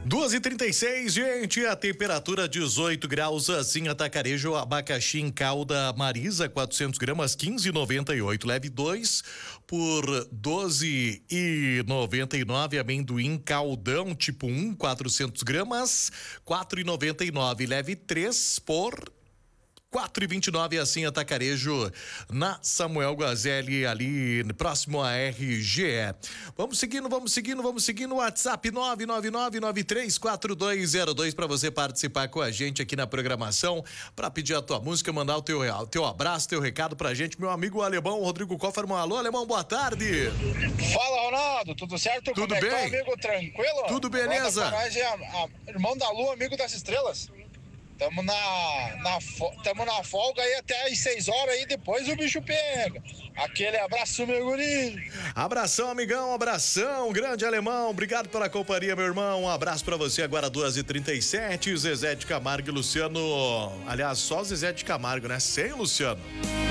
2h36, gente, a temperatura 18 graus, assim, atacarejo, abacaxi em calda Marisa, 400 gramas, 15,98, leve 2 por 12,99, amendoim caldão tipo 1, 400 gramas, 4,99, leve 3 por 4,29, assim, atacarejo na Samuel Guazelli, ali próximo à RGE. Vamos seguindo, WhatsApp 999934202 para você participar com a gente aqui na programação, para pedir a tua música, mandar o teu abraço, teu recado pra gente, meu amigo alemão Rodrigo Kofferman. Alô, alemão, boa tarde. Fala, Ronaldo, tudo certo? Tudo Como bem? É que tá, amigo, tranquilo? Tudo beleza? Nós é irmão da Lua, amigo das estrelas. Tamo na folga aí até às 6 horas aí, depois o bicho pega. Aquele abraço, meu guri. Abração, amigão, abração, grande alemão, obrigado pela companhia, meu irmão. Um abraço pra você agora, 2h37, Zezé de Camargo e Luciano. Aliás, só Zezé de Camargo, né? Sem o Luciano.